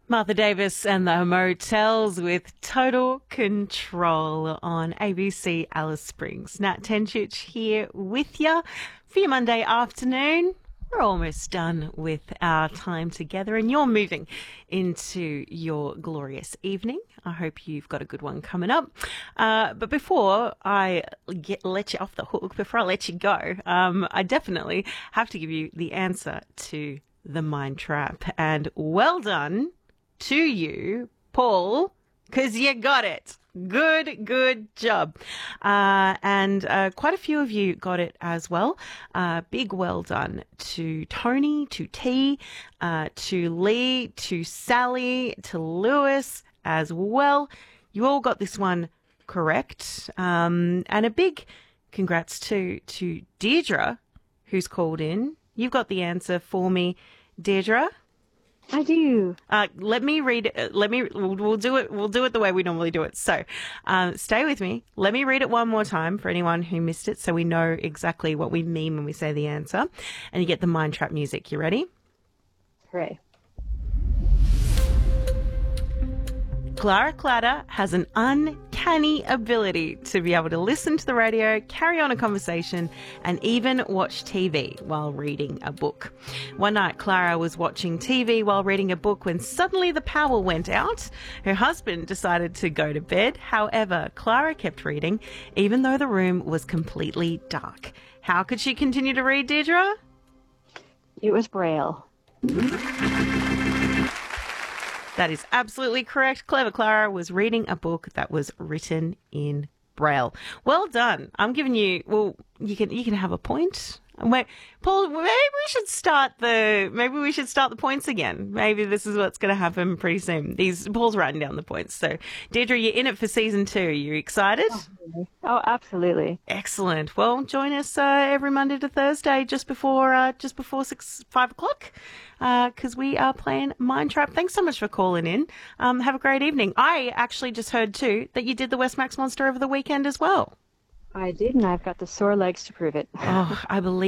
Martha Davis and the Motels with Total Control on ABC Alice Springs. Nat Tenchich here with you for your Monday afternoon. We're almost done with our time together and you're moving into your glorious evening. I hope you've got a good one coming up. But before I let you off the hook, before I let you go, I definitely have to give you the answer to the mind trap. And well done to you, Paul, because you got it. Good job. And quite a few of you got it as well. Big well done to Tony, to T, to Lee, to Sally, to Lewis as well. You all got this one correct. And a big congrats to Deirdre, who's called in. You've got the answer for me, Deirdre. I do. Let me read it. We'll do it. We'll do it the way we normally do it. So, stay with me. Let me read it one more time for anyone who missed it, so we know exactly what we mean when we say the answer. And you get the mind trap music. You ready? Hooray. Clara Clatter has an uncanny ability to be able to listen to the radio, carry on a conversation, and even watch TV while reading a book. One night, Clara was watching TV while reading a book when suddenly the power went out. Her husband decided to go to bed. However, Clara kept reading, even though the room was completely dark. How could she continue to read, Deirdre? It was Braille. That is absolutely correct. Clever Clara was reading a book that was written in Braille. Well done. I'm giving you, well, you can have a point. Wait, Paul, maybe we should start the points again. Maybe this is what's going to happen pretty soon. Paul's writing down the points. So, Deirdre, you're in it for season 2. Are you excited? Oh, absolutely. Excellent. Well, join us every Monday to Thursday just before 5 o'clock, because we are playing Mind Trap. Thanks so much for calling in. Have a great evening. I actually just heard too that you did the West Max Monster over the weekend as well. I did, and I've got the sore legs to prove it. Oh, I believe.